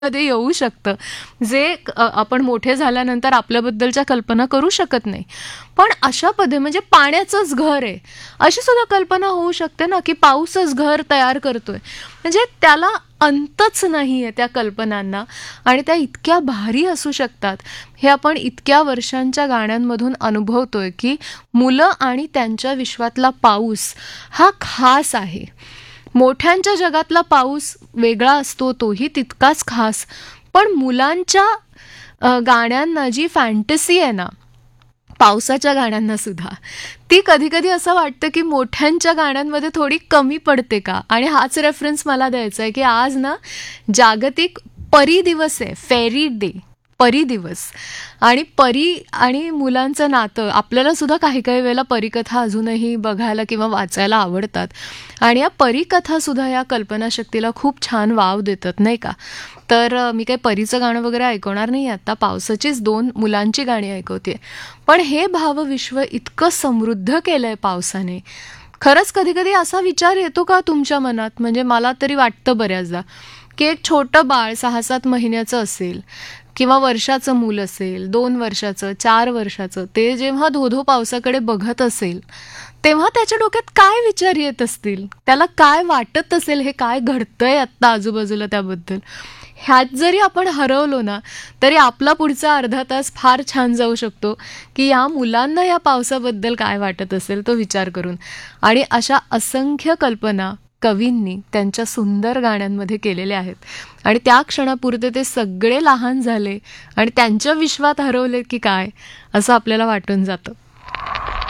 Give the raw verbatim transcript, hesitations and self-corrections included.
मध्ये येऊ शकतं, जे अ, आपण मोठे झाल्यानंतर आपल्याबद्दलच्या कल्पना करू शकत नाही. पण अशा पद्धती म्हणजे पाण्याचंच घर आहे, अशी सुद्धा कल्पना होऊ शकते ना, की पाऊसच घर तयार करतोय. म्हणजे त्याला अंतच नाहीये त्या कल्पनांना आणि त्या इतक्या भारी असू शकतात. हे आपण इतक्या वर्षांच्या गाण्यांमधून अनुभवतोय, की मुलं आणि त्यांच्या विश्वातला पाऊस हा खास आहे. मोठ्यांच्या जगातला पाऊस वेगळा असतो, तोही तितकाच खास. पण मुलांच्या अ, गाण्यांना जी फॅन्टसी आहे ना, पावसाच्या गाण्यांना सुद्धा, ती कधी-कधी असं वाटतं, की मोठ्यांच्या गाण्यांमध्ये थोडी कमी पडते का? आणि हाच रेफरन्स मला द्यायचा आहे, की आज ना जागतिक परी दिवस आहे, फेरी डे. परी दिवस. आणि परी आणि मुलांचं नातं आपल्याला सुद्धा काही काही वेळेला परीकथा अजूनही बघायला किंवा वाचायला आवडतात. आणि या परीकथा सुद्धा या कल्पनाशक्तीला खूप छान वाव देतात, नाही का? तर अ, मी काही परीचं गाणं वगैरे ऐकवणार नाही आता, पावसाचीच दोन मुलांची गाणी ऐकवते. पण हे भावविश्व इतकं समृद्ध केलंय पावसाने. खरंच कधी-कधी असा विचार येतो का तुमच्या मनात? म्हणजे मला तरी वाटतं बऱ्याचदा, की एक छोटं बाळ सहा सात महिन्याचं असेल किंवा वर्षाचं मूल असेल, दोन वर्षाचं, चार वर्षाचं, ते जेव्हा धो-धो पावसाकडे बघत असेल, तेव्हा त्याच्या डोक्यात काय विचार येत असतील? त्याला काय वाटत असेल, हे काय घडतंय आत्ता आजूबाजूला त्याबद्दल? ह्यात जरी आपण हरवलो ना, तरी आपला पुढचा अर्धा तास फार छान जाऊ शकतो, की या मुलांना या पावसाबद्दल काय वाटत असेल तो विचार करून. आणि अशा असंख्य कल्पना कवींनी त्यांच्या सुंदर गाण्यांमध्ये केलेल्या आहेत. आणि त्या क्षणापुरते ते सगळे लहान झाले आणि त्यांच्या विश्वात हरवले की काय, असं आपल्याला वाटून जातं.